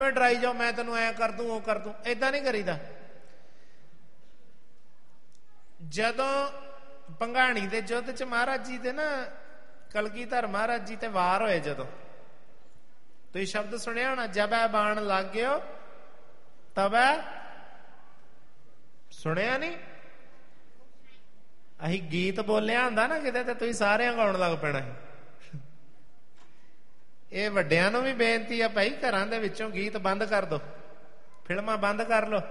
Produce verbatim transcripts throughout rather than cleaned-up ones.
Dry ਜਾਓ, ਮੈਂ ਤੈਨੂੰ ਐ ਕਰ ਦੂੰ ਉਹ ਕਰ ਦੂੰ, ਏਦਾਂ ਨਹੀਂ ਕਰੀਦਾ। ਜਦੋਂ ਭੰਗਾਣੀ ਦੇ ਯੁੱਧ ਚ ਮਹਾਰਾਜ ਜੀ ਦੇ ਨਾ ਕਲਗੀਧਰ ਮਹਾਰਾਜ ਜੀ ਤੇ ਵਾਰ ਹੋਏ, ਜਦੋਂ ਤੁਸੀਂ ਸ਼ਬਦ ਸੁਣਿਆ ਹੋਣਾ, ਜਬੈ ਬਾਣ ਲੱਗ ਗਿਓ ਤਬੈ, ਸੁਣਿਆ ਨਹੀਂ? ਅਸੀਂ ਗੀਤ ਬੋਲਿਆ ਹੁੰਦਾ ਨਾ ਕਿਤੇ ਤੇ ਤੁਸੀਂ ਸਾਰਿਆਂ ਗਾਉਣ ਲੱਗ ਪੈਣਾ। ਇਹ ਵੱਡਿਆਂ ਨੂੰ ਵੀ ਬੇਨਤੀ ਆ ਭਾਈ, ਘਰਾਂ ਦੇ ਵਿੱਚੋਂ ਗੀਤ ਬੰਦ ਕਰ ਦੋ, ਫਿਲਮਾਂ ਬੰਦ ਕਰ ਲੋ।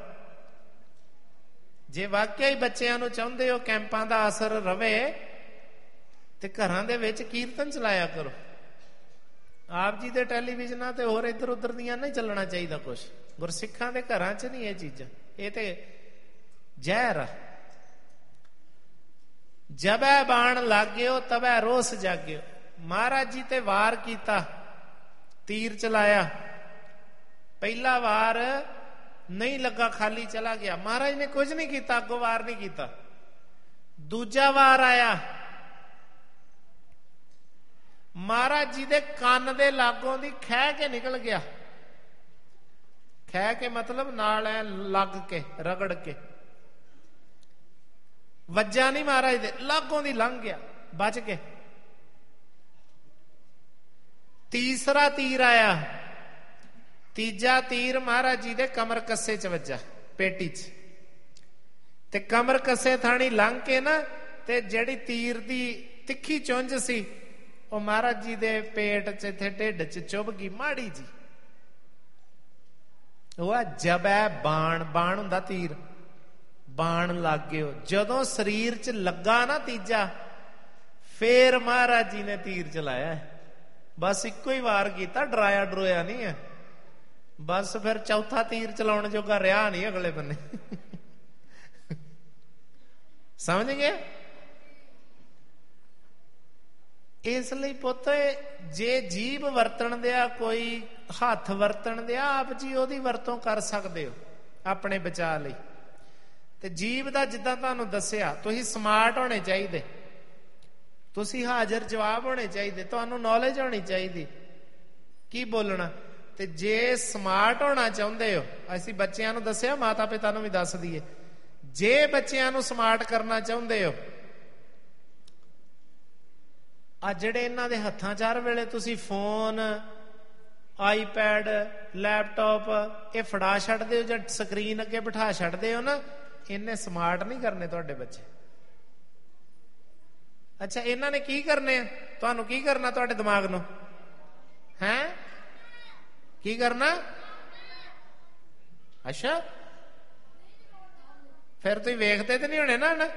ਜੇ ਵਾਕਿਆ ਹੀ ਬੱਚਿਆਂ ਨੂੰ ਚਾਹੁੰਦੇ ਹੋ ਕੈਂਪਾਂ ਦਾ ਅਸਰ ਰਵੇ ਤੇ ਘਰਾਂ ਦੇ ਵਿੱਚ ਕੀਰਤਨ ਚਲਾਇਆ ਕਰੋ। ਆਪ ਜੀ ਦੇ ਟੈਲੀਵਿਜ਼ਨਾਂ ਤੇ ਹੋਰ ਇੱਧਰ ਉੱਧਰ ਦੀਆਂ ਨਹੀਂ ਚੱਲਣਾ ਚਾਹੀਦਾ ਕੁਛ। ਗੁਰਸਿੱਖਾਂ ਦੇ ਘਰਾਂ 'ਚ ਨਹੀਂ ਇਹ ਚੀਜ਼ਾਂ, ਇਹ ਤੇ ਜ਼ਹਿਰ ਆ। ਜਬੈ ਬਾਣ ਲਾਗਿਓ ਤਬੈ ਰੋਸ ਜਾਗਿਓ। ਮਹਾਰਾਜ ਜੀ ਤੇ ਵਾਰ ਕੀਤਾ, ਤੀਰ ਚਲਾਇਆ। ਪਹਿਲਾ ਵਾਰ ਨਹੀਂ ਲੱਗਾ, ਖਾਲੀ ਚਲਾ ਗਿਆ। ਮਹਾਰਾਜ ਨੇ ਕੁਝ ਨਹੀਂ ਕੀਤਾ, ਅੱਗੋਂ ਵਾਰ ਨਹੀਂ ਕੀਤਾ। ਦੂਜਾ ਵਾਰ ਆਇਆ, ਮਹਾਰਾਜ ਜੀ ਦੇ ਕੰਨ ਦੇ ਲਾਗੋਂ ਦੀ ਖਹਿ ਕੇ ਨਿਕਲ ਗਿਆ। ਖਹਿ ਕੇ ਮਤਲਬ ਨਾਲ ਐ ਲੱਗ ਕੇ, ਰਗੜ ਕੇ, ਵੱਜਾ ਨਹੀਂ ਮਹਾਰਾਜ ਦੇ, ਲਾਗੋਂ ਦੀ ਲੰਘ ਗਿਆ, ਬਚ ਕੇ। ਤੀਸਰਾ ਤੀਰ ਆਇਆ, ਤੀਜਾ ਤੀਰ ਮਹਾਰਾਜ ਜੀ ਦੇ ਕਮਰ ਕੱਸੇ ਚ ਵੱਜਾ, ਪੇਟੀ ਚ, ਤੇ ਕਮਰ ਕੱਸੇ ਥਾਣੀ ਲੰਘ ਕੇ ਨਾ ਤੇ ਜਿਹੜੀ ਤੀਰ ਦੀ ਤਿੱਖੀ ਚੁੰਝ ਸੀ ਉਹ ਮਹਾਰਾਜ ਜੀ ਦੇ ਪੇਟ ਚ, ਇੱਥੇ ਢਿੱਡ ਚ ਚੁੱਭ ਗਈ ਮਾੜੀ ਜੀ। ਉਹ ਆ ਜਬੈ ਬਾਣ, ਬਾਣ ਹੁੰਦਾ ਤੀਰ, ਬਾਣ ਲੱਗ ਗਿਓ। ਜਦੋਂ ਸਰੀਰ ਚ ਲੱਗਾ ਨਾ ਤੀਜਾ, ਫੇਰ ਮਹਾਰਾਜ ਜੀ ਨੇ ਤੀਰ ਚਲਾਇਆ। ਬਸ ਇੱਕੋ ਹੀ ਵਾਰ ਕੀਤਾ, ਡਰਾਇਆ ਡਰੋਇਆ ਨਹੀਂ ਹੈ। ਬਸ ਫਿਰ ਚੌਥਾ ਤੀਰ ਚਲਾਉਣ ਜੋਗਾ ਰਿਹਾ ਨਹੀਂ ਅਗਲੇ ਬੰਨੇ। ਸਮਝ ਗਏ? ਇਸ ਲਈ ਪੁੱਤ, ਜੇ ਜੀਭ ਵਰਤਣ ਦਿਆ, ਕੋਈ ਹੱਥ ਵਰਤਣ ਦਿਆ, ਆਪ ਜੀ ਉਹਦੀ ਵਰਤੋਂ ਕਰ ਸਕਦੇ ਹੋ ਆਪਣੇ ਬਚਾਅ ਲਈ। ਤੇ ਜੀਭ ਦਾ ਜਿੱਦਾਂ ਤੁਹਾਨੂੰ ਦੱਸਿਆ, ਤੁਸੀਂ ਸਮਾਰਟ ਹੋਣੇ ਚਾਹੀਦੇ, ਤੁਸੀਂ ਹਾਜ਼ਰ ਜਵਾਬ ਹੋਣੇ ਚਾਹੀਦੇ, ਤੁਹਾਨੂੰ ਨੌਲੇਜ ਹੋਣੀ ਚਾਹੀਦੀ ਕੀ ਬੋਲਣਾ। ਤੇ ਜੇ ਸਮਾਰਟ ਹੋਣਾ ਚਾਹੁੰਦੇ ਹੋ, ਅਸੀਂ ਬੱਚਿਆਂ ਨੂੰ ਦੱਸਿਆ, ਮਾਤਾ ਪਿਤਾ ਨੂੰ ਵੀ ਦੱਸ ਦਈਏ, ਜੇ ਬੱਚਿਆਂ ਨੂੰ ਸਮਾਰਟ ਕਰਨਾ ਚਾਹੁੰਦੇ ਹੋ, ਆ ਜਿਹੜੇ ਇਹਨਾਂ ਦੇ ਹੱਥਾਂ 'ਚ ਹਰ ਵੇਲੇ ਤੁਸੀਂ ਫੋਨ, ਆਈਪੈਡ, ਲੈਪਟਾਪ ਇਹ ਫੜਾ ਛੱਡਦੇ ਹੋ ਜਾਂ ਸਕਰੀਨ ਅੱਗੇ ਬਿਠਾ ਛੱਡਦੇ ਹੋ ਨਾ, ਇਹਨੇ ਸਮਾਰਟ ਨਹੀਂ ਕਰਨੇ ਤੁਹਾਡੇ ਬੱਚੇ। ਅੱਛਾ, ਇਹਨਾਂ ਨੇ ਕੀ ਕਰਨੇ ਆ? ਤੁਹਾਨੂੰ ਕੀ ਕਰਨਾ ਤੁਹਾਡੇ ਦਿਮਾਗ ਨੂੰ? ਹੈਂ, ਕੀ ਕਰਨਾ? ਅੱਛਾ, ਫਿਰ ਤੁਸੀਂ ਵੇਖਦੇ ਤੇ ਨਹੀਂ ਹੋਣੇ ਨਾ ਨਾ।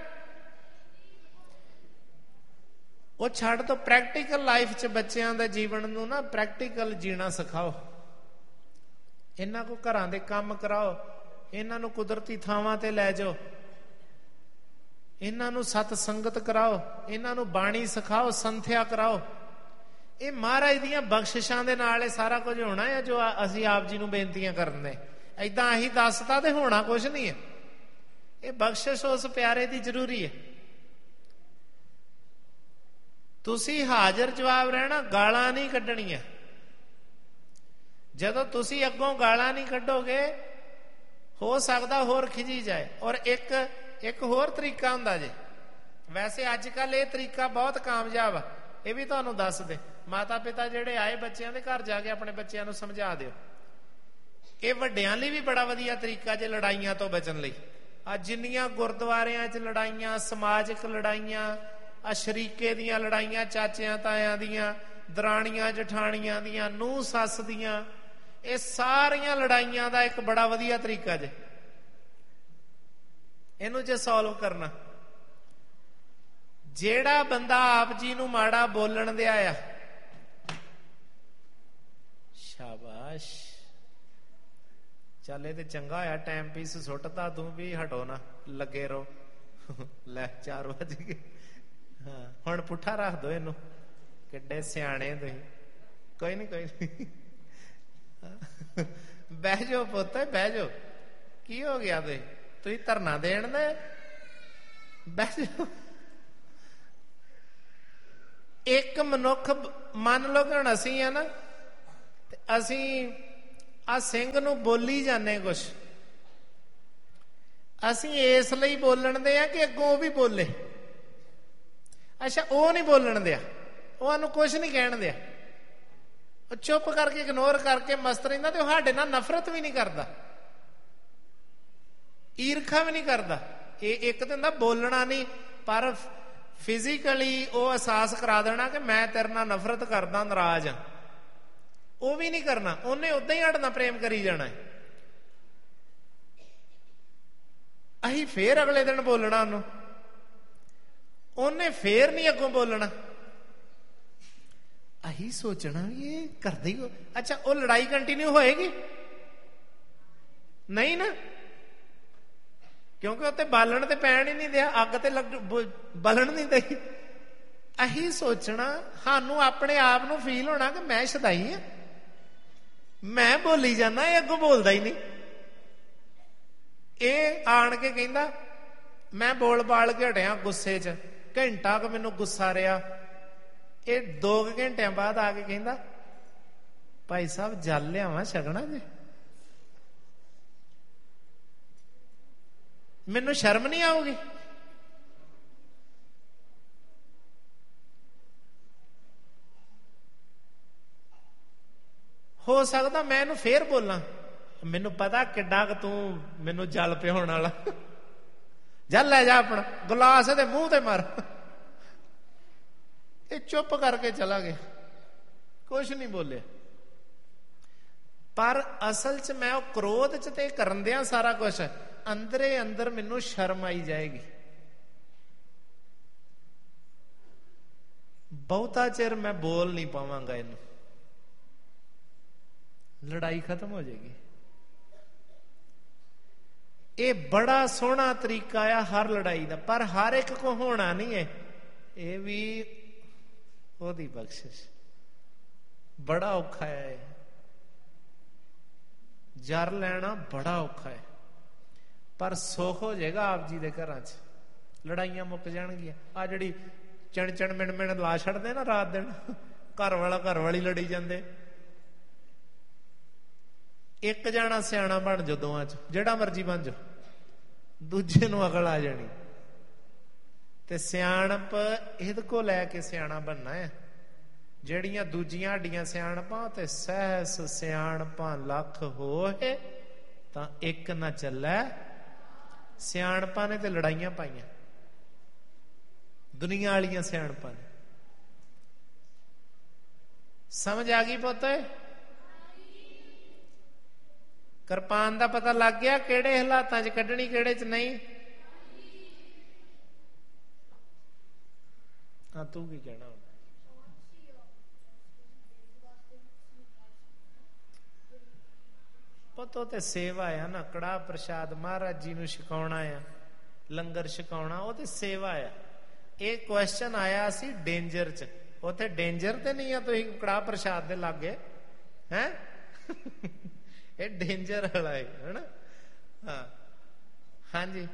ਉਹ ਛੱਡ ਤੋਂ ਪ੍ਰੈਕਟੀਕਲ ਲਾਈਫ 'ਚ ਬੱਚਿਆਂ ਦੇ ਜੀਵਨ ਨੂੰ ਨਾ ਪ੍ਰੈਕਟੀਕਲ ਜੀਣਾ ਸਿਖਾਓ। ਇਹਨਾਂ ਕੋ ਘਰਾਂ ਦੇ ਕੰਮ ਕਰਾਓ, ਇਹਨਾਂ ਨੂੰ ਕੁਦਰਤੀ ਥਾਵਾਂ ਤੇ ਲੈ ਜਾਓ, ਇਹਨਾਂ ਨੂੰ ਸਤ ਸੰਗਤ ਕਰਾਓ, ਇਹਨਾਂ ਨੂੰ ਬਾਣੀ ਸਿਖਾਓ, ਸੰਥਿਆ ਕਰਾਓ। ਇਹ ਮਹਾਰਾਜ ਦੀਆਂ ਬਖਸ਼ਿਸ਼ਾਂ ਦੇ ਨਾਲ ਇਹ ਸਾਰਾ ਕੁਝ ਹੋਣਾ ਹੈ ਜੋ ਅਸੀਂ ਆਪ ਜੀ ਨੂੰ ਬੇਨਤੀਆਂ ਕਰਨੇ। ਏਦਾਂ ਅਸੀਂ ਦੱਸਤਾ ਤੇ ਹੋਣਾ ਕੁਝ ਨਹੀਂ ਹੈ। ਇਹ ਬਖਸ਼ਿਸ਼ ਉਸ ਪਿਆਰੇ ਦੀ ਜ਼ਰੂਰੀ ਹੈ। ਤੁਸੀਂ ਹਾਜ਼ਰ ਜਵਾਬ ਰਹਿਣਾ, ਗਾਲਾਂ ਨਹੀਂ ਕੱਢਣੀਆਂ। ਜਦੋਂ ਤੁਸੀਂ ਅੱਗੋਂ ਗਾਲਾਂ ਨਹੀਂ ਕੱਢੋਗੇ, ਹੋ ਸਕਦਾ ਹੋਰ ਖਿਜੀ ਜਾਏ। ਔਰ ਇੱਕ ਇੱਕ ਹੋਰ ਤਰੀਕਾ ਹੁੰਦਾ ਜੇ, ਵੈਸੇ ਅੱਜ ਕੱਲ ਇਹ ਤਰੀਕਾ ਬਹੁਤ ਕਾਮਯਾਬ ਆ, ਇਹ ਵੀ ਤੁਹਾਨੂੰ ਦੱਸ ਦੇ। ਮਾਤਾ ਪਿਤਾ ਜਿਹੜੇ ਆਏ ਬੱਚਿਆਂ ਦੇ ਘਰ ਜਾ ਕੇ ਆਪਣੇ ਬੱਚਿਆਂ ਨੂੰ ਸਮਝਾ ਦਿਓ। ਇਹ ਵੱਡਿਆਂ ਲਈ ਵੀ ਬੜਾ ਵਧੀਆ ਤਰੀਕਾ ਜੇ ਲੜਾਈਆਂ ਤੋਂ ਬਚਣ ਲਈ। ਆ ਜਿੰਨੀਆਂ ਗੁਰਦੁਆਰਿਆਂ 'ਚ ਲੜਾਈਆਂ, ਸਮਾਜਿਕ ਲੜਾਈਆਂ, ਆ ਸ਼ਰੀਕੇ ਦੀਆਂ ਲੜਾਈਆਂ, ਚਾਚਿਆਂ ਤਾਇਆਂ ਦੀਆਂ, ਦਰਾਣੀਆਂ ਜਠਾਣੀਆਂ ਦੀਆਂ, ਨੂੰਹ ਸੱਸ ਦੀਆਂ, ਇਹ ਸਾਰੀਆਂ ਲੜਾਈਆਂ ਦਾ ਇੱਕ ਬੜਾ ਵਧੀਆ ਤਰੀਕਾ ਜੇ। ਇਹਨੂੰ ਜੇ ਸੋਲਵ ਕਰਨਾ, ਜਿਹੜਾ ਬੰਦਾ ਆਪ ਜੀ ਨੂੰ ਮਾੜਾ ਬੋਲਣ ਦਿਆ ਆ, ਸ਼ਾਬਾਸ਼, ਚੱਲ ਇਹ ਤੇ ਚੰਗਾ ਹੋਇਆ ਟਾਈਮ ਪੀਸ ਸੁੱਟਤਾ, ਤੂੰ ਵੀ ਹਟੋ ਨਾ, ਲੱਗੇ ਰਹੋ। ਲੈ ਚਾਰ ਵੱਜ ਗਏ। ਹਾਂ, ਹੁਣ ਪੁੱਠਾ ਰੱਖ ਦੋ ਇਹਨੂੰ। ਕਿੱਡੇ ਸਿਆਣੇ ਤੁਸੀਂ। ਕੋਈ ਨੀ ਕੋਈ ਨੀ, ਬਹਿ ਜਾਓ ਪੁੱਤ, ਬਹਿ ਜਾਓ। ਕੀ ਹੋ ਗਿਆ? ਤੁਸੀਂ ਤੁਸੀਂ ਧਰਨਾ ਦੇਣ ਦੇ, ਬਹਿ ਜਾਓ। ਇੱਕ ਮਨੁੱਖ, ਮੰਨ ਲਓ ਕਿ ਹੁਣ ਅਸੀਂ ਆ ਨਾ, ਤੇ ਅਸੀਂ ਆ ਸਿੰਘ ਨੂੰ ਬੋਲੀ ਜਾਂਦੇ ਕੁਛ, ਅਸੀਂ ਇਸ ਲਈ ਬੋਲਣ ਦੇ ਆ ਕਿ ਅੱਗੋਂ ਉਹ ਵੀ ਬੋਲੇ। ਅੱਛਾ, ਉਹ ਨਹੀਂ ਬੋਲਣ ਦਿਆ, ਉਹਨੂੰ ਕੁਛ ਨਹੀਂ ਕਹਿਣ ਦਿਆ, ਉਹ ਚੁੱਪ ਕਰਕੇ ਇਗਨੋਰ ਕਰਕੇ ਮਸਤ ਰਹਿੰਦਾ, ਤੇ ਉਹ ਸਾਡੇ ਨਾਲ ਨਫ਼ਰਤ ਵੀ ਨਹੀਂ ਕਰਦਾ, ਈਰਖਾ ਵੀ ਨਹੀਂ ਕਰਦਾ। ਇਹ ਇੱਕ ਤਾਂ ਹੁੰਦਾ ਬੋਲਣਾ ਨਹੀਂ, ਪਰ ਫਿਜ਼ੀਕਲੀ ਉਹ ਅਹਿਸਾਸ ਕਰਾ ਦੇਣਾ ਕਿ ਮੈਂ ਤੇਰੇ ਨਾਲ ਨਫ਼ਰਤ ਕਰਦਾ, ਨਾਰਾਜ਼ ਆ, ਉਹ ਵੀ ਨਹੀਂ ਕਰਨਾ। ਉਹਨੇ ਉਦਾਂ ਹੀ ਸਾਡੇ ਨਾਲ ਪ੍ਰੇਮ ਕਰੀ ਜਾਣਾ ਹੈ। ਅਸੀਂ ਫੇਰ ਅਗਲੇ ਦਿਨ ਬੋਲਣਾ ਉਹਨੂੰ, ਉਹਨੇ ਫੇਰ ਨਹੀਂ ਅੱਗੋਂ ਬੋਲਣਾ। ਅਸੀਂ ਸੋਚਣਾ ਵੀ ਇਹ ਕਰਦੇ ਹੀ। ਅੱਛਾ, ਉਹ ਲੜਾਈ ਕੰਟੀਨਿਊ ਹੋਏਗੀ? ਨਹੀਂ ਨਾ, ਕਿਉਂਕਿ ਉੱਤੇ ਬਾਲਣ ਤੇ ਪੈਣ ਹੀ ਨਹੀਂ ਦਿਆ, ਅੱਗ ਤੇ ਲੱਗ ਬਲਣ ਨਹੀਂ ਦਈ। ਅਸੀਂ ਸੋਚਣਾ, ਸਾਨੂੰ ਆਪਣੇ ਆਪ ਨੂੰ ਫੀਲ ਹੋਣਾ ਕਿ ਮੈਂ ਸ਼ਦਾਈ ਆ, ਮੈਂ ਬੋਲੀ ਜਾਂਦਾ, ਇਹ ਅੱਗੋਂ ਬੋਲਦਾ ਹੀ ਨਹੀਂ। ਇਹ ਆਣ ਕੇ ਕਹਿੰਦਾ ਮੈਂ ਬੋਲ ਬਾਲ ਕੇ ਹਟਿਆ ਗੁੱਸੇ 'ਚ, ਘੰਟਾ ਕੁ ਮੈਨੂੰ ਗੁੱਸਾ ਰਿਹਾ। ਇਹ ਦੋ ਕੁ ਘੰਟਿਆਂ ਬਾਅਦ ਆ ਕੇ ਕਹਿੰਦਾ ਭਾਈ ਸਾਹਿਬ ਜਲ ਲਿਆਵਾਂ ਛਕਣਾ ਜੀ। ਮੈਨੂੰ ਸ਼ਰਮ ਨਹੀਂ ਆਊਗੀ? ਹੋ ਸਕਦਾ ਮੈਂ ਇਹਨੂੰ ਫੇਰ ਬੋਲਾਂ, ਮੈਨੂੰ ਪਤਾ ਕਿੱਡਾ ਕੁ ਤੂੰ ਮੈਨੂੰ ਜਲ ਪਿਆਉਣ ਵਾਲਾ, ਜਲ ਲੈ ਜਾ ਆਪਣਾ ਗਲਾਸ ਇਹਦੇ ਮੂੰਹ ਤੇ ਮਾਰ। ਇਹ ਚੁੱਪ ਕਰਕੇ ਚਲਾ ਗਿਆ, ਕੁਛ ਨਹੀਂ ਬੋਲਿਆ। ਪਰ ਅਸਲ 'ਚ ਮੈਂ ਉਹ ਕ੍ਰੋਧ 'ਚ ਤੇ ਕਰਨ ਦਿਆਂ ਸਾਰਾ ਕੁਛ, ਅੰਦਰੇ ਅੰਦਰ ਮੈਨੂੰ ਸ਼ਰਮ ਆਈ ਜਾਏਗੀ। ਬਹੁਤਾ ਚਿਰ ਮੈਂ ਬੋਲ ਨਹੀਂ ਪਾਵਾਂਗਾ ਇਹਨੂੰ, ਲੜਾਈ ਖਤਮ ਹੋ ਜਾਏਗੀ। ਇਹ ਬੜਾ ਸੋਹਣਾ ਤਰੀਕਾ ਆ ਹਰ ਲੜਾਈ ਦਾ, ਪਰ ਹਰ ਇੱਕ ਕੋ ਹੋਣਾ ਨਹੀਂ ਹੈ। ਇਹ ਵੀ ਉਹਦੀ ਬਖਸ਼ਿਸ਼। ਬੜਾ ਔਖਾ ਹੈ ਜਰ ਲੈਣਾ, ਬੜਾ ਔਖਾ ਹੈ, ਪਰ ਸੁੱਖ ਹੋ ਜਾਏਗਾ ਆਪ ਜੀ ਦੇ ਘਰਾਂ 'ਚ। ਲੜਾਈਆਂ ਮੁੱਕ ਜਾਣਗੀਆਂ। ਆ ਜਿਹੜੀ ਚਣ ਚਣ ਮਿਣ ਮਿਣ ਲਾ ਛੱਡਦੇ ਨਾ ਰਾਤ ਦਿਨ, ਘਰ ਵਾਲਾ ਘਰ ਵਾਲੀ ਲੜੀ ਜਾਂਦੇ। ਇੱਕ ਜਾਣਾ ਸਿਆਣਾ ਬਣ ਜਾਓ ਦੋਵਾਂ 'ਚ, ਜਿਹੜਾ ਮਰਜੀ ਬਣ ਜਾਓ, ਦੂਜੇ ਨੂੰ ਅਕਲ ਆ ਜਾਣੀ। ਤੇ ਸਿਆਣਪ ਇਹਦੇ ਕੋ ਲੈ ਕੇ ਸਿਆਣਾ ਬਣਨਾ ਹੈ। ਜਿਹੜੀਆਂ ਦੂਜੀਆਂ ਸਾਡੀਆਂ ਸਿਆਣਪਾਂ ਤੇ ਸਹਿਸ ਸਿਆਣਪਾਂ ਲੱਖ ਹੋਏ ਤਾਂ ਇੱਕ ਨਾ ਚੱਲੈ। ਸਿਆਣਪਾਂ ਨੇ ਤੇ ਲੜਾਈਆਂ ਪਾਈਆਂ, ਦੁਨੀਆ ਵਾਲੀਆਂ ਸਿਆਣਪਾਂ ਨੇ। ਸਮਝ ਆ ਗਈ ਪੁੱਤ? ਕਿਰਪਾਨ ਦਾ ਪਤਾ ਲੱਗ ਗਿਆ ਕਿਹੜੇ ਹਾਲਾਤਾਂ 'ਚ ਕੱਢਣੀ, ਕਿਹੜੇ 'ਚ ਨਹੀਂ? ਹਾਂ, ਤੂੰ ਕੀ ਕਹਿਣਾ? ਪੁੱਤੋ ਤੇ ਸੇਵਾ ਆ ਨਾ, ਕੜਾਹ ਪ੍ਰਸ਼ਾਦ ਮਹਾਰਾਜ ਜੀ ਨੂੰ ਛਕਾਉਣਾ ਆ, ਲੰਗਰ ਛਕਾਉਣਾ, ਉਹ ਤੇ ਸੇਵਾ ਆ। ਇਹ ਕੁਐਸਚਨ ਆਇਆ ਸੀ ਡੇਂਜਰ 'ਚ, ਉੱਥੇ ਡੇਂਜਰ ਤੇ ਨਹੀਂ ਆ ਤੁਸੀਂ ਕੜਾਹ ਪ੍ਰਸ਼ਾਦ ਦੇ ਲਾਗੇ ਹੈ। ਇਹ ਡੇਂਜਰ ਵਾਲਾ ਹੈ ਹਨਾ। ਹਾਂ, ਹਾਂਜੀ।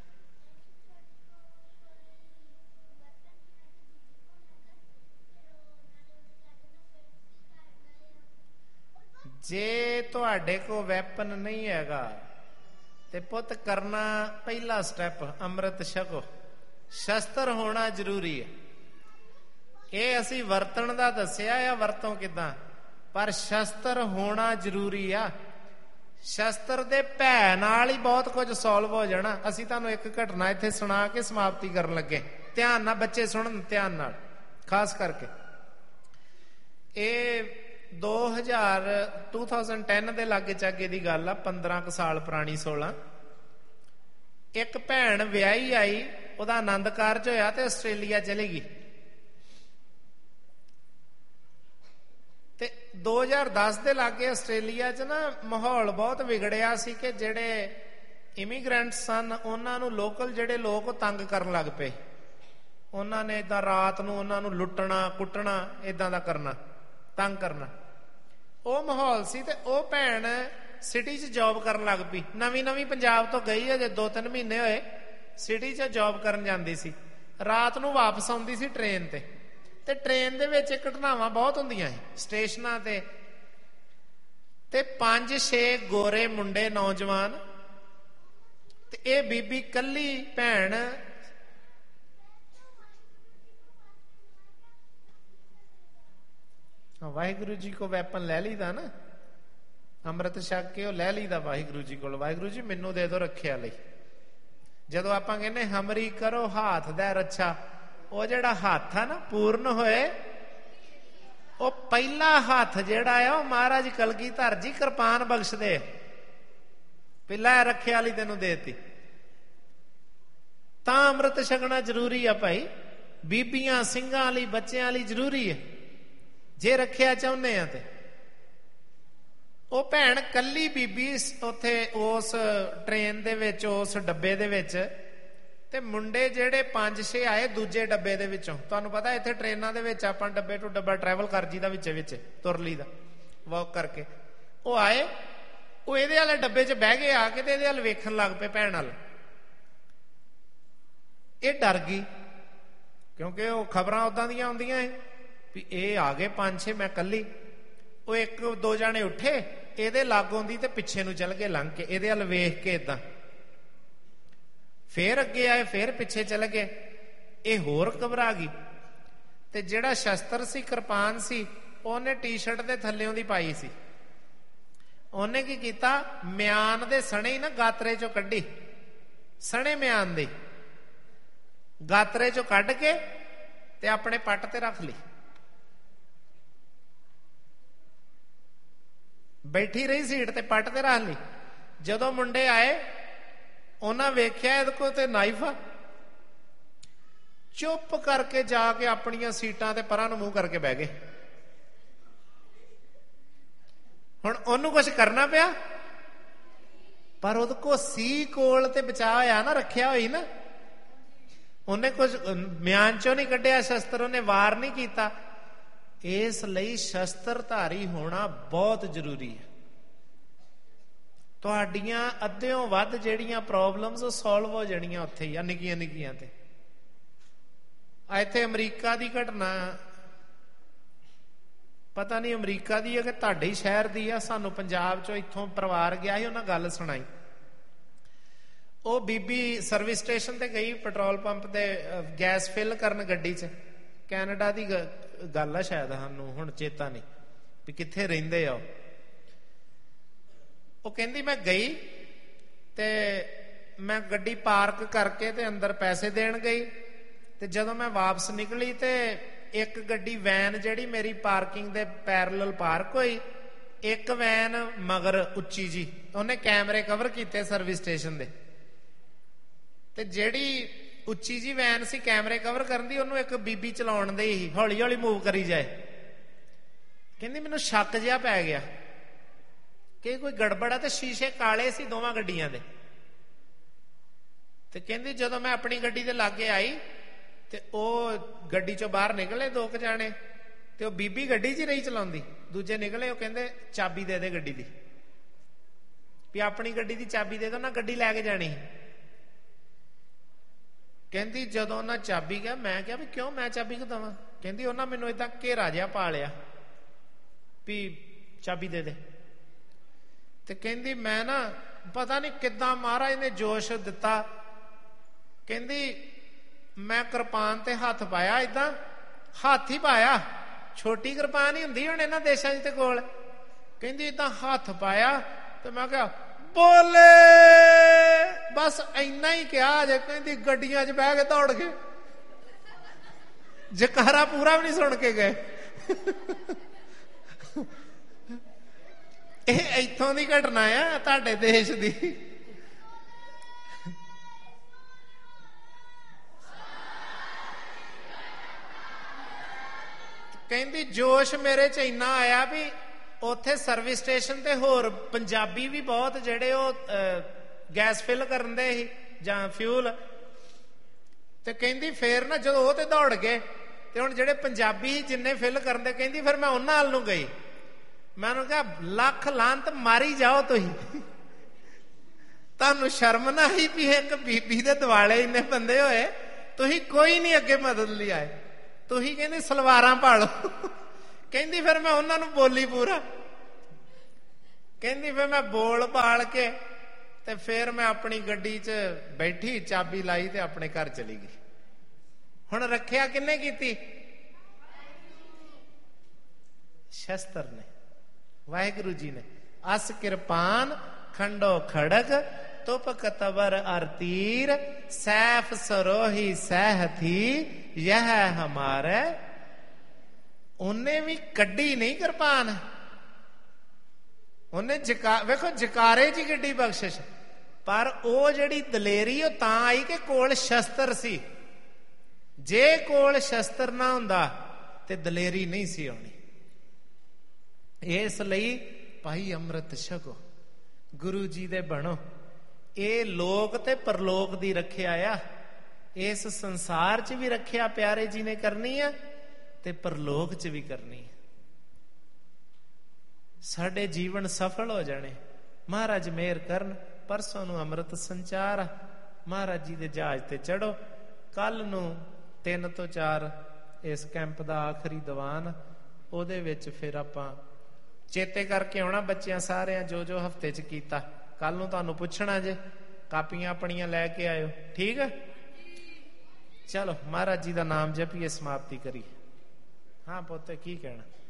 ਜੇ ਤੁਹਾਡੇ ਕੋਲ ਵੈਪਨ ਨਹੀਂ ਹੈਗਾ ਤੇ ਪੁੱਤ ਕਰਨਾ ਪਹਿਲਾ ਸਟੈਪ ਅੰਮ੍ਰਿਤ ਛਕੋ। ਸ਼ਸਤਰ ਹੋਣਾ ਜ਼ਰੂਰੀ ਹੈ। ਇਹ ਅਸੀਂ ਵਰਤਣ ਦਾ ਦੱਸਿਆ ਆ, ਵਰਤੋਂ ਕਿੱਦਾਂ, ਪਰ ਸ਼ਸਤਰ ਹੋਣਾ ਜ਼ਰੂਰੀ ਆ। ਸ਼ਸਤਰ ਦੇ ਭੈ ਨਾਲ ਹੀ ਬਹੁਤ ਕੁਝ ਸੋਲਵ ਹੋ ਜਾਣਾ। ਅਸੀਂ ਤੁਹਾਨੂੰ ਇੱਕ ਘਟਨਾ ਇੱਥੇ ਸੁਣਾ ਕੇ ਸਮਾਪਤੀ ਕਰਨ ਲੱਗੇ। ਧਿਆਨ ਨਾਲ ਬੱਚੇ ਸੁਣਨ, ਧਿਆਨ ਨਾਲ ਖਾਸ ਕਰਕੇ। ਇਹ ਦੋ ਹਜ਼ਾਰ ਟੂ ਥਾਊਜ਼ੈਂਡ ਟੈਨ ਦੇ ਲਾਗੇ ਚਾਗੇ ਦੀ ਗੱਲ ਆ, ਪੰਦਰਾਂ ਕੁ ਸਾਲ ਪੁਰਾਣੀ, ਸੋਲਾਂ। ਇੱਕ ਭੈਣ ਵਿਆਹੀ ਆਈ, ਉਹਦਾ ਆਨੰਦ ਕਾਰਜ ਹੋਇਆ ਤੇ ਆਸਟ੍ਰੇਲੀਆ ਚਲੀ ਗਈ। ਤੇ ਦੋ ਹਜ਼ਾਰ ਦਸ ਦੇ ਲਾਗੇ ਆਸਟ੍ਰੇਲੀਆ 'ਚ ਨਾ ਮਾਹੌਲ ਬਹੁਤ ਵਿਗੜਿਆ ਸੀ ਕਿ ਜਿਹੜੇ ਇਮੀਗ੍ਰੈਂਟ ਸਨ ਉਹਨਾਂ ਨੂੰ ਲੋਕਲ ਜਿਹੜੇ ਲੋਕ ਤੰਗ ਕਰਨ ਲੱਗ ਪਏ। ਉਹਨਾਂ ਨੇ ਏਦਾਂ ਰਾਤ ਨੂੰ ਉਹਨਾਂ ਨੂੰ ਲੁੱਟਣਾ ਕੁੱਟਣਾ, ਏਦਾਂ ਦਾ ਕਰਨਾ, ਤੰਗ ਕਰਨਾ। ਉਹ ਮਾਹੌਲ ਸੀ। ਤੇ ਉਹ ਭੈਣ ਸਿਟੀ 'ਚ ਜੌਬ ਕਰਨ ਲੱਗ ਪਈ। ਨਵੀਂ ਨਵੀਂ ਪੰਜਾਬ ਤੋਂ ਗਈ ਹੈ, ਜੇ ਦੋ ਤਿੰਨ ਮਹੀਨੇ ਹੋਏ। ਸਿਟੀ 'ਚ ਜੌਬ ਕਰਨ ਜਾਂਦੀ ਸੀ, ਰਾਤ ਨੂੰ ਵਾਪਸ ਆਉਂਦੀ ਸੀ ਟ੍ਰੇਨ ਤੇ। ਤੇ ਟ੍ਰੇਨ ਦੇ ਵਿੱਚ ਘਟਨਾਵਾਂ ਬਹੁਤ ਹੁੰਦੀਆਂ ਸੀ ਸਟੇਸ਼ਨਾਂ ਤੇ। ਤੇ ਪੰਜ ਛੇ ਗੋਰੇ ਮੁੰਡੇ ਨੌਜਵਾਨ, ਤੇ ਇਹ ਬੀਬੀ ਕੱਲੀ ਭੈਣ ਵਾਹਿਗੁਰੂ ਜੀ ਕੋ ਵੈਪਨ ਲੈ ਲਈਦਾ ਨਾ, ਅੰਮ੍ਰਿਤ ਛਕ ਕੇ ਉਹ ਲੈ ਲਈਦਾ ਵਾਹਿਗੁਰੂ ਜੀ ਕੋਲ, ਵਾਹਿਗੁਰੂ ਜੀ ਮੈਨੂੰ ਦੇ ਦਿਓ ਰੱਖਿਆ ਲਈ। ਜਦੋਂ ਆਪਾਂ ਕਹਿੰਦੇ ਹਮਰੀ ਕਰੋ ਹਾਥ ਦਾ ਰੱਛਾ, ਉਹ ਜਿਹੜਾ ਹੱਥ ਆ ਨਾ ਪੂਰਨ ਹੋਏ, ਉਹ ਪਹਿਲਾ ਹੱਥ ਜਿਹੜਾ ਆ ਉਹ ਮਹਾਰਾਜ ਕਲਗੀਧਰ ਜੀ ਕਿਰਪਾਨ ਬਖਸ਼ਦੇ, ਪਹਿਲਾ ਰੱਖਿਆ ਲਈ ਤੈਨੂੰ ਦੇਤੀ। ਤਾਂ ਅੰਮ੍ਰਿਤ ਛਕਣਾ ਜ਼ਰੂਰੀ ਆ ਭਾਈ, ਬੀਬੀਆਂ ਸਿੰਘਾਂ ਲਈ ਬੱਚਿਆਂ ਲਈ ਜ਼ਰੂਰੀ ਹੈ ਜੇ ਰੱਖਿਆ ਚਾਹੁੰਦੇ ਆ। ਤੇ ਉਹ ਭੈਣ ਕੱਲੀ ਬੀਬੀ ਉੱਥੇ ਉਸ ਟ੍ਰੇਨ ਦੇ ਵਿੱਚ, ਉਸ ਡੱਬੇ ਦੇ ਵਿੱਚ, ਤੇ ਮੁੰਡੇ ਜਿਹੜੇ ਪੰਜ ਛੇ ਆਏ ਦੂਜੇ ਡੱਬੇ ਦੇ ਵਿੱਚੋਂ। ਤੁਹਾਨੂੰ ਪਤਾ ਇੱਥੇ ਟ੍ਰੇਨਾਂ ਦੇ ਵਿੱਚ ਆਪਾਂ ਡੱਬੇ ਟੂ ਡੱਬਾ ਟਰੈਵਲ ਕਰ ਜੀਦਾ, ਵਿੱਚ ਵਿੱਚ ਤੁਰ ਲਈਦਾ ਵਾਕ ਕਰਕੇ। ਉਹ ਆਏ, ਉਹ ਇਹਦੇ ਵਾਲੇ ਡੱਬੇ 'ਚ ਬਹਿ ਗਏ ਆ ਕੇ, ਤੇ ਇਹਦੇ ਵੱਲ ਵੇਖਣ ਲੱਗ ਪਏ ਭੈਣ ਵੱਲ। ਇਹ ਡਰ ਗਈ ਕਿਉਂਕਿ ਉਹ ਖਬਰਾਂ ਉਦਾਂ ਦੀਆਂ ਆਉਂਦੀਆਂ ਵੀ ਇਹ ਆ ਗਏ ਪੰਜ ਛੇ, ਮੈਂ ਕੱਲੀ। ਉਹ ਇੱਕ ਦੋ ਜਾਣੇ ਉੱਠੇ, ਇਹਦੇ ਲਾਗੋਂ ਦੀ ਤੇ ਪਿੱਛੇ ਨੂੰ ਚੱਲ ਗਏ ਲੰਘ ਕੇ, ਇਹਦੇ ਵੱਲ ਵੇਖ ਕੇ ਏਦਾਂ, ਫੇਰ ਅੱਗੇ ਆਏ, ਫੇਰ ਪਿੱਛੇ ਚਲੇ ਗਏ। ਇਹ ਹੋਰ ਘਬਰਾ ਗਈ, ਤੇ ਜਿਹੜਾ ਸ਼ਸਤਰ ਸੀ, ਕਿਰਪਾਨ ਸੀ, ਉਹਨੇ ਟੀ ਸ਼ਰਟ ਦੇ ਥੱਲਿਓਂ ਦੀ ਪਾਈ ਸੀ। ਉਹਨੇ ਕੀ ਕੀਤਾ, ਮਿਆਨ ਦੇ ਸਣੇ ਹੀ ਨਾ ਗਾਤਰੇ ਚੋਂ ਕੱਢੀ, ਸਣੇ ਮਿਆਨ ਦੇ ਗਾਤਰੇ ਚੋਂ ਕੱਢ ਕੇ ਤੇ ਆਪਣੇ ਪੱਟ ਤੇ ਰੱਖ ਲਈ। ਬੈਠੀ ਰਹੀ ਸੀਟ ਤੇ, ਪੱਟ ਤੇ ਰੱਖ ਲਈ। ਜਦੋਂ ਮੁੰਡੇ ਆਏ, ਉਹਨਾਂ ਵੇਖਿਆ ਇਹਦੇ ਕੋਲ ਤੇ ਨਾਈਫ ਆ, ਚੁੱਪ ਕਰਕੇ ਜਾ ਕੇ ਆਪਣੀਆਂ ਸੀਟਾਂ ਤੇ ਪਰਾਂ ਨੂੰ ਮੂੰਹ ਕਰਕੇ ਬਹਿ ਗਏ। ਹੁਣ ਉਹਨੂੰ ਕੁਝ ਕਰਨਾ ਪਿਆ, ਪਰ ਉਹਦੇ ਕੋਲ ਸੀ ਕੋਲ ਤੇ ਬਚਾ ਹੋਇਆ ਨਾ, ਰੱਖਿਆ ਹੋਈ ਨਾ, ਉਹਨੇ ਕੁਝ ਮਿਆਨ ਚੋਂ ਨਹੀਂ ਕੱਢਿਆ ਸ਼ਸਤਰ, ਉਹਨੇ ਵਾਰ ਨਹੀਂ ਕੀਤਾ। ਇਸ ਲਈ ਸ਼ਸਤਰਧਾਰੀ ਹੋਣਾ ਬਹੁਤ ਜ਼ਰੂਰੀ ਹੈ। ਤੁਹਾਡੀਆਂ ਅੱਧਿਓਂ ਵੱਧ ਜਿਹੜੀਆਂ ਪ੍ਰੋਬਲਮਸ ਉਹ ਸੋਲਵ ਹੋ ਜਾਣੀਆਂ ਉੱਥੇ ਹੀ ਆ, ਨਿੱਕੀਆਂ ਨਿੱਕੀਆਂ ਤੇ। ਇੱਥੇ ਅਮਰੀਕਾ ਦੀ ਘਟਨਾ, ਪਤਾ ਨਹੀਂ ਅਮਰੀਕਾ ਦੀ ਹੈ ਕਿ ਤੁਹਾਡੇ ਹੀ ਸ਼ਹਿਰ ਦੀ ਆ, ਸਾਨੂੰ ਪੰਜਾਬ ਚੋਂ ਇੱਥੋਂ ਪਰਿਵਾਰ ਗਿਆ ਸੀ, ਉਹਨਾਂ ਗੱਲ ਸੁਣਾਈ। ਉਹ ਬੀਬੀ ਸਰਵਿਸ ਸਟੇਸ਼ਨ ਤੇ ਗਈ, ਪੈਟਰੋਲ ਪੰਪ ਤੇ ਗੈਸ ਫਿਲ ਕਰਨ ਗੱਡੀ 'ਚ। ਕੈਨੇਡਾ ਦੀ ਗੱਲ ਆ ਸ਼ਾਇਦ, ਸਾਨੂੰ ਹੁਣ ਚੇਤਾ ਨਹੀਂ ਵੀ ਕਿੱਥੇ ਰਹਿੰਦੇ ਆ ਉਹ। ਉਹ ਕਹਿੰਦੀ ਮੈਂ ਗਈ ਤੇ ਮੈਂ ਗੱਡੀ ਪਾਰਕ ਕਰਕੇ ਤੇ ਅੰਦਰ ਪੈਸੇ ਦੇਣ ਗਈ, ਤੇ ਜਦੋਂ ਮੈਂ ਵਾਪਸ ਨਿਕਲੀ ਤੇ ਇੱਕ ਗੱਡੀ ਵੈਨ ਜਿਹੜੀ ਮੇਰੀ ਪਾਰਕਿੰਗ ਦੇ ਪੈਰਲਲ ਪਾਰਕ ਹੋਈ, ਇੱਕ ਵੈਨ ਮਗਰ ਉੱਚੀ ਜੀ, ਉਹਨੇ ਕੈਮਰੇ ਕਵਰ ਕੀਤੇ ਸਰਵਿਸ ਸਟੇਸ਼ਨ ਦੇ, ਤੇ ਜਿਹੜੀ ਉੱਚੀ ਜੀ ਵੈਨ ਸੀ ਕੈਮਰੇ ਕਵਰ ਕਰਨ ਦੀ, ਉਹਨੂੰ ਇੱਕ ਬੀਬੀ ਚਲਾਉਣ ਦੇ ਹੀ ਹੌਲੀ ਹੌਲੀ ਮੂਵ ਕਰੀ ਜਾਏ। ਕਹਿੰਦੀ ਮੈਨੂੰ ਸ਼ੱਕ ਜਿਹਾ ਪੈ ਗਿਆ ਕਿ ਕੋਈ ਗੜਬੜ ਆ, ਤੇ ਸ਼ੀਸ਼ੇ ਕਾਲੇ ਸੀ ਦੋਵਾਂ ਗੱਡੀਆਂ ਦੇ। ਤੇ ਕਹਿੰਦੀ ਜਦੋਂ ਮੈਂ ਆਪਣੀ ਗੱਡੀ ਦੇ ਲਾਗੇ ਆਈ ਤੇ ਉਹ ਗੱਡੀ ਚੋਂ ਬਾਹਰ ਨਿਕਲੇ ਦੋ ਕੁ ਜਾਣੇ, ਤੇ ਉਹ ਬੀਬੀ ਗੱਡੀ 'ਚ ਹੀ ਰਹੀ ਚਲਾਉਂਦੀ, ਦੂਜੇ ਨਿਕਲੇ, ਉਹ ਕਹਿੰਦੇ ਚਾਬੀ ਦੇ ਦੇ ਗੱਡੀ ਦੀ, ਵੀ ਆਪਣੀ ਗੱਡੀ ਦੀ ਚਾਬੀ ਦੇ ਦੋ ਨਾ, ਗੱਡੀ ਲੈ ਕੇ ਜਾਣੀ। ਕਹਿੰਦੀ ਜਦੋਂ ਉਹਨਾਂ ਚਾਬੀ ਗਿਆ, ਮੈਂ ਕਿਹਾ ਵੀ ਕਿਉਂ, ਮੈਂ ਚਾਬੀ ਕਿਉਂ ਦੇਵਾਂ? ਕਹਿੰਦੀ ਉਹਨਾਂ ਮੈਨੂੰ ਏਦਾਂ ਘੇਰਾ ਜਿਹਾ ਪਾ ਲਿਆ ਵੀ ਚਾਬੀ ਦੇ ਦੇ। ਤੇ ਕਹਿੰਦੀ ਮੈਂ ਨਾ ਪਤਾ ਨਹੀਂ ਕਿੱਦਾਂ ਮਹਾਰਾਜ ਨੇ ਜੋਸ਼ ਦਿੱਤਾ, ਕਹਿੰਦੀ ਮੈਂ ਕਿਰਪਾਨ ਤੇ ਹੱਥ ਪਾਇਆ, ਏਦਾਂ ਹੱਥ ਹੀ ਪਾਇਆ, ਛੋਟੀ ਕਿਰਪਾਨ ਹੀ ਹੁੰਦੀ ਹੁਣ ਇਹਨਾਂ ਦੇਸ਼ਾਂ 'ਚ ਤੇ ਕੋਲ। ਕਹਿੰਦੀ ਏਦਾਂ ਹੱਥ ਪਾਇਆ ਤੇ ਮੈਂ ਕਿਹਾ ਬੋਲੇ, ਬਸ ਇੰਨਾ ਹੀ ਕਿਹਾ ਜੇ। ਕਹਿੰਦੀ ਗੱਡੀਆਂ 'ਚ ਬਹਿ ਕੇ ਦੌੜ ਗਏ, ਜਕਾਰਾ ਪੂਰਾ ਵੀ ਨਹੀਂ ਸੁਣ ਕੇ ਗਏ। ਇਹ ਇੱਥੋਂ ਦੀ ਘਟਨਾ ਆ, ਤੁਹਾਡੇ ਦੇਸ਼ ਦੀ। ਕਹਿੰਦੀ ਜੋਸ਼ ਮੇਰੇ 'ਚ ਇੰਨਾ ਆਇਆ ਵੀ ਉੱਥੇ ਸਰਵਿਸ ਸਟੇਸ਼ਨ ਤੇ ਹੋਰ ਪੰਜਾਬੀ ਵੀ ਬਹੁਤ ਜਿਹੜੇ ਉਹ ਗੈਸ ਫਿਲ ਕਰਨ ਦੇ ਸੀ ਜਾਂ ਫਿਊਲ। ਤੇ ਕਹਿੰਦੀ ਫੇਰ ਨਾ ਜਦੋਂ ਉਹ ਤੇ ਦੌੜ ਗਏ ਤੇ ਹੁਣ ਜਿਹੜੇ ਪੰਜਾਬੀ ਜਿੰਨੇ ਫਿਲ ਕਰਨ ਦੇ, ਕਹਿੰਦੀ ਫਿਰ ਮੈਂ ਉਹਨਾਂ ਵੱਲ ਨੂੰ ਗਈ। ਮੈਂ ਉਹਨੂੰ ਕਿਹਾ ਲੱਖ ਲਾਂਤ ਮਾਰੀ ਜਾਓ ਤੁਸੀਂ, ਤੁਹਾਨੂੰ ਸ਼ਰਮ ਨਾ ਆਈ ਵੀ ਇੱਕ ਬੀਬੀ ਦੇ ਦੁਆਲੇ ਇੰਨੇ ਬੰਦੇ ਹੋਏ, ਤੁਸੀਂ ਕੋਈ ਨਹੀਂ ਅੱਗੇ ਮਦਦ ਲਈ ਆਏ, ਤੁਸੀਂ ਕਹਿੰਦੇ ਸਲਵਾਰਾਂ ਪਾ ਲਓ। ਕਹਿੰਦੀ ਫਿਰ ਮੈਂ ਉਹਨਾਂ ਨੂੰ ਬੋਲੀ ਪੂਰਾ, ਕਹਿੰਦੀ ਫਿਰ ਮੈਂ ਬੋਲ ਬਾਲ ਕੇ ਤੇ ਫਿਰ ਮੈਂ ਆਪਣੀ ਗੱਡੀ 'ਚ ਬੈਠੀ, ਚਾਬੀ ਲਾਈ ਤੇ ਆਪਣੇ ਘਰ ਚਲੀ ਗਈ। ਹੁਣ ਰੱਖਿਆ ਕਿੰਨੇ ਕੀਤੀ? ਸ਼ਸਤਰ ਨੇ, ਵਾਹਿਗੁਰੂ ਜੀ ਨੇ। ਅਸ ਕਿਰਪਾਨ ਖੰਡੋ ਖੜਗ ਤੁਪ ਕਤਬਰ ਅਰ ਤੀਰ ਸੈਫ ਸरोही ਸਹਿਥੀ ਯਹ ਹਮਾਰੇ। ਉਹਨੇ ਵੀ ਕੱਢੀ ਨਹੀਂ ਕਿਰਪਾਨ, ਉਹਨੇ ਜਕਾ ਵੇਖੋ ਜਕਾਰੇ ਜੀ ਗੱਡੀ ਬਖਸ਼ਿਸ਼, ਪਰ ਉਹ ਜਿਹੜੀ ਦਲੇਰੀ ਉਹ ਤਾਂ ਆਈ ਕਿ ਕੋਲ ਸ਼ਸਤਰ ਸੀ। ਜੇ ਕੋਲ ਸ਼ਸਤਰ ਨਾ ਹੁੰਦਾ ਤੇ ਦਲੇਰੀ ਨਹੀਂ ਸੀ ਆਉਣੀ। ਇਸ ਲਈ ਭਾਈ ਅੰਮ੍ਰਿਤ ਛਕੋ, ਗੁਰੂ ਜੀ ਦੇ ਬਣੋ। ਇਹ ਲੋਕ ਤੇ ਪਰਲੋਕ ਦੀ ਰੱਖਿਆ ਆ, ਇਸ ਸੰਸਾਰ 'ਚ ਵੀ ਰੱਖਿਆ ਪਿਆਰੇ ਜੀ ਨੇ ਕਰਨੀ ਆ ਤੇ ਪਰਲੋਕ 'ਚ ਵੀ ਕਰਨੀ ਆ। ਸਾਡੇ ਜੀਵਨ ਸਫਲ ਹੋ ਜਾਣੇ। ਮਹਾਰਾਜ ਮਿਹਰ ਕਰਨ। ਪਰਸੋਂ ਨੂੰ ਅੰਮ੍ਰਿਤ ਸੰਚਾਰ, ਮਹਾਰਾਜ ਜੀ ਦੇ ਜਹਾਜ਼ ਤੇ ਚੜੋ। ਕੱਲ ਨੂੰ ਤਿੰਨ ਤੋਂ ਚਾਰ ਇਸ ਕੈਂਪ ਦਾ ਆਖਰੀ ਦੀਵਾਨ, ਉਹਦੇ ਵਿੱਚ ਫਿਰ ਆਪਾਂ ਚੇਤੇ ਕਰਕੇ ਆਉਣਾ ਬੱਚਿਆਂ ਸਾਰਿਆਂ ਜੋ ਜੋ ਹਫਤੇ 'ਚ ਕੀਤਾ। ਕੱਲ ਨੂੰ ਤੁਹਾਨੂੰ ਪੁੱਛਣਾ ਜੇ, ਕਾਪੀਆਂ ਆਪਣੀਆਂ ਲੈ ਕੇ ਆਇਓ, ਠੀਕ ਹੈ? ਚਲੋ ਮਹਾਰਾਜ ਜੀ ਦਾ ਨਾਮ ਜਪੀਏ, ਸਮਾਪਤੀ ਕਰੀਏ। ਹਾਂ ਪੁੱਤ ਕੀ ਕਹਿਣਾ?